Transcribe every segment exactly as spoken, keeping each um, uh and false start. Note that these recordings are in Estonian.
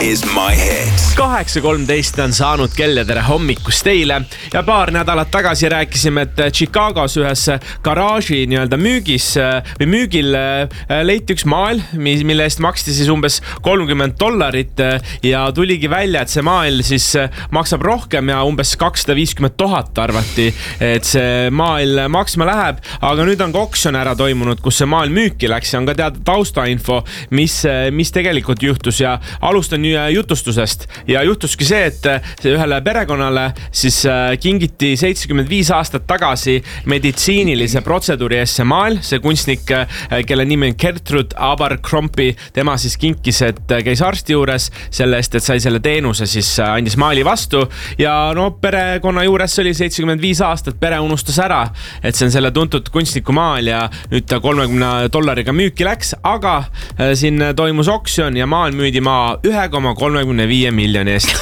is my hit. kaheksa kolmteist on saanud kell ja tere hommikust teile. Ja paar nädalat tagasi rääkisime, et Chicagos ühes garaaži nii-öelda müügis või müügil leiti üks maal, mille eest maksti siis umbes kolmkümmend dollarit ja tuligi välja, et see maal siis maksab rohkem ja umbes kakssada viiskümmend tuhat arvati, et see maal maksma läheb, aga nüüd on ka oksjon ära toimunud, kus see maal müüki läks ja on ka teada taustainfo, mis, mis tegelikult juhtus ja alustan jutustusest ja juhtuski see, et ühele perekonnale siis kingiti seitsekümmend viis aastat tagasi meditsiinilise protseduuri eest see maal, see kunstnik, kelle nimi on Gertrude Abercrombie, tema siis kinkis, et käis arsti juures selle eest, et sai selle teenuse, siis andis maali vastu ja no perekonna juures oli seitsekümmend viis aastat, pere unustas ära, et see on selle tuntud kunstniku maal ja nüüd ta kolmekümne dollariga müüki läks, aga siin toimus oksjon ja maal müüdi maa ühe koma kolmekümne viie miljoni eest.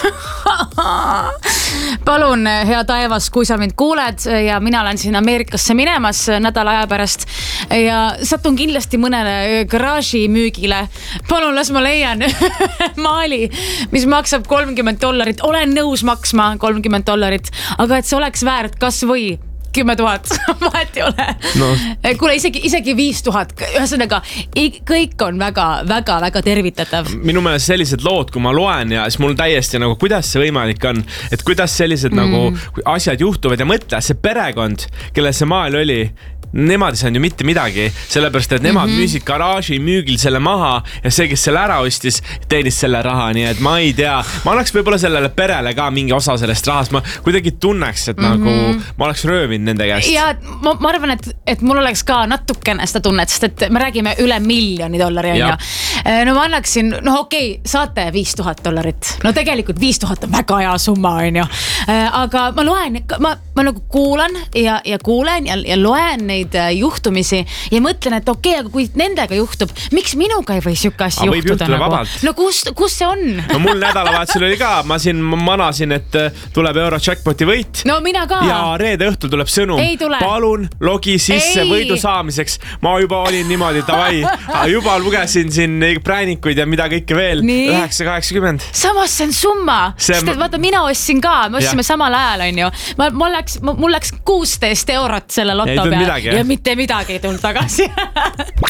Palun, hea taevas, kui sa mind kuuled ja mina olen siin Ameerikasse minemas nädala aja pärast ja satun kindlasti mõnele garaaži müügile. Palun, las ma leian maali, mis maksab kolmkümmend dollarit. Olen nõus maksma kolmkümmend dollarit, aga et see oleks väärt kas või kümme tuhat, vahet ei ole. No. Kuule, isegi, isegi viis tuhat. Ühesõnaga, kõik on väga, väga, väga tervitatav. Minu meelest sellised lood, kui ma loen ja siis mul täiesti nagu, kuidas see võimalik on, et kuidas sellised mm. nagu asjad juhtuvad ja mõtle, see perekond, kelle see maal oli, nemad ei saanud ju mitte midagi, sellepärast, et nemad mm -hmm. müüsid garaaži müügil selle maha ja see, kes selle ära ostis, teenis selle raha, nii et ma ei tea, ma oleks võib-olla sellele perele ka mingi osa sellest rahast, ma kuidagi tunneks, et mm -hmm. nagu ma oleks röövinud nende käest. Ja ma, ma arvan, et, et mul oleks ka natukene seda tunnet, sest et me räägime üle miljoni dollari on ju. No ma annaksin, no okei, okay, saate viis tuhat dollarit, no tegelikult viis tuhat on väga hea summa on ju, aga ma loen, ma, ma nagu kuulan ja, ja kuulen ja, ja loen neid juhtumisi ja mõtlen, et okei, okay, aga kui nendega juhtub, miks minuga ei või siuke asja juhtuda? Nagu? No kus, kus see on? No mul nädalavahetusel oli ka, ma siin manasin, et tuleb euro jackpoti võit. No mina ka. Ja reede õhtul tuleb sõnum. Palun logi sisse ei. Võidu saamiseks. Ma juba olin niimoodi, davai, juba lugesin siin präänikuid ja mida kõike veel. üheksa kaheksakümmend. Samas see on summa. See... Sest et vaata, mina ostsin ka, me ostsime samal ajal, on ju. Ma, mul läks, mul läks kuusteist eurot selle loto peal. Ja mitte midagi ei tulnud tagasi.